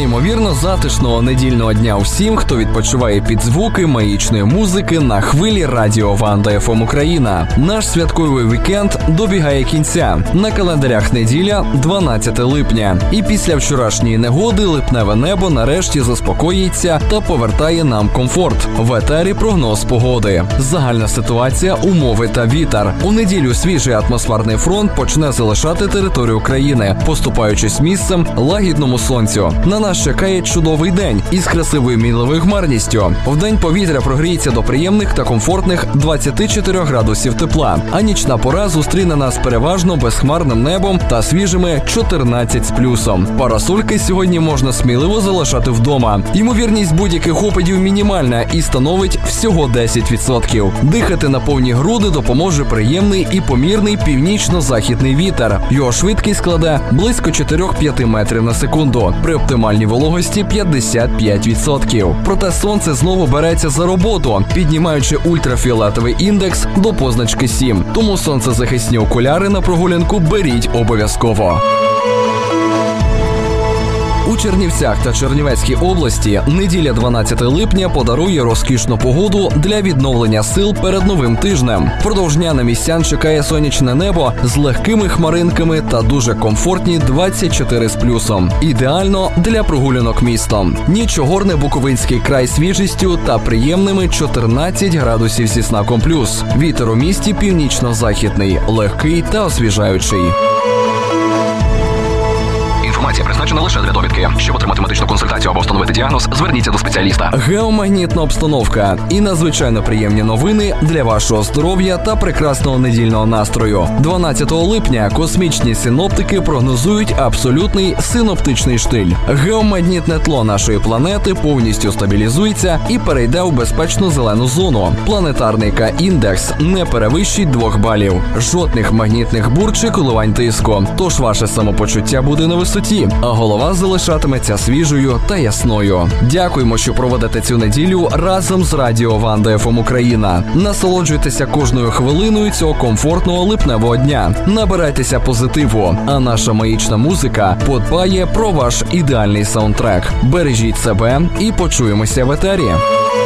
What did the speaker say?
Неймовірно затишного недільного дня усім, хто відпочиває під звуки маїчної музики на хвилі радіо Ванда ФМ Україна. Наш святковий вікенд добігає кінця. На календарях неділя 12 липня. І після вчорашньої негоди липневе небо нарешті заспокоїться та повертає нам комфорт. В етері прогноз погоди. Загальна ситуація, умови та вітер. У неділю свіжий атмосферний фронт почне залишати територію країни, поступаючись місцем лагідному сонцю. На нас чекає чудовий день із красивою мінливою хмарністю. Вдень повітря прогріється до приємних та комфортних 24 градусів тепла, а нічна пора зустріне нас переважно безхмарним небом та свіжими 14 з плюсом. Парасольки сьогодні можна сміливо залишати вдома. Ймовірність будь-яких опадів мінімальна і становить всього 10%. Дихати на повні груди допоможе приємний і помірний північно-західний вітер. Його швидкість складе близько 4-5 метрів на секунду. При оптимальній вологості 55%. Проте сонце знову береться за роботу, піднімаючи ультрафіолетовий індекс до позначки 7. Тому сонцезахисні окуляри на прогулянку беріть обов'язково. У Чернівцях та Чернівецькій області неділя 12 липня подарує розкішну погоду для відновлення сил перед новим тижнем. Впродовж дня на містян чекає сонячне небо з легкими хмаринками та дуже комфортні 24 з плюсом. Ідеально для прогулянок містом. Ніч огорне Буковинський край свіжістю та приємними 14 градусів зі знаком плюс. Вітер у місті північно-західний, легкий та освіжаючий. Інформація призначена лише для довідки. Щоб отримати медичну консультацію або встановити діагноз, зверніться до спеціаліста. Геомагнітна обстановка і надзвичайно приємні новини для вашого здоров'я та прекрасного недільного настрою. 12 липня космічні синоптики прогнозують абсолютний синоптичний штиль. Геомагнітне тло нашої планети повністю стабілізується і перейде у безпечну зелену зону. Планетарний К-індекс не перевищить 2 балів. Жодних магнітних бур чи коливань тиску. Тож ваше самопочуття буде на висоті, а голова залишатиметься свіжою та ясною. Дякуємо, що проведете цю неділю разом з радіо Ванда ФМ Україна. Насолоджуйтеся кожною хвилиною цього комфортного липневого дня. Набирайтеся позитиву, а наша маїчна музика подбає про ваш ідеальний саундтрек. Бережіть себе і почуємося в етері.